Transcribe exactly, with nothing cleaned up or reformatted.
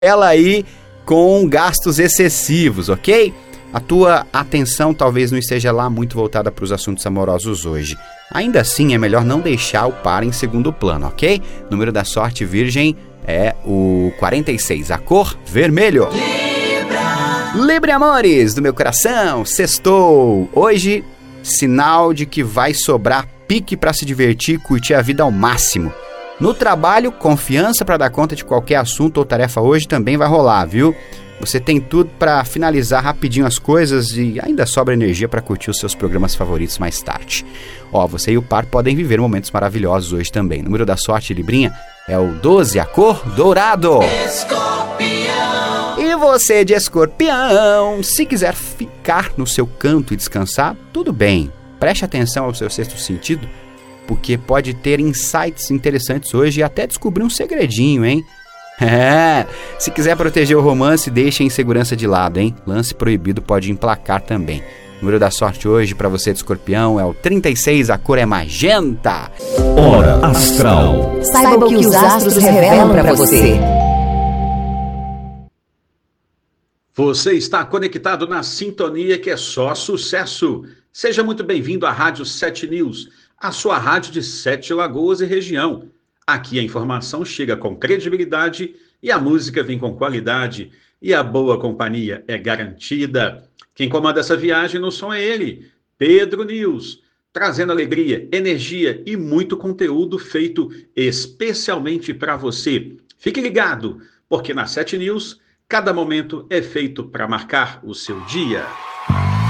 ela aí com gastos excessivos, ok? A tua atenção talvez não esteja lá muito voltada para os assuntos amorosos hoje. Ainda assim, é melhor não deixar o par em segundo plano, ok? O número da sorte virgem é o quarenta e seis, a cor vermelho. Libra! Libra, amores do meu coração, sextou! Hoje, sinal de que vai sobrar pique para se divertir e curtir a vida ao máximo. No trabalho, confiança para dar conta de qualquer assunto ou tarefa hoje também vai rolar, viu? Você tem tudo para finalizar rapidinho as coisas e ainda sobra energia para curtir os seus programas favoritos mais tarde. Ó, você e o par podem viver momentos maravilhosos hoje também. O número da sorte, Librinha, é o doze, a cor dourado. Escorpião. E você de escorpião, se quiser ficar no seu canto e descansar, tudo bem. Preste atenção ao seu sexto sentido, porque pode ter insights interessantes hoje e até descobrir um segredinho, hein? É, se quiser proteger o romance, deixe a insegurança de lado, hein? Lance proibido pode emplacar também. O número da sorte hoje para você de escorpião é o trinta e seis, a cor é magenta. Hora Astral. Saiba o que os astros revelam para você. Você está conectado na sintonia que é só sucesso. Seja muito bem-vindo à Rádio sete News, a sua rádio de Sete Lagoas e região. Aqui a informação chega com credibilidade e a música vem com qualidade e a boa companhia é garantida. Quem comanda essa viagem no som é ele, Pedro News, trazendo alegria, energia e muito conteúdo feito especialmente para você. Fique ligado, porque na sete News, cada momento é feito para marcar o seu dia.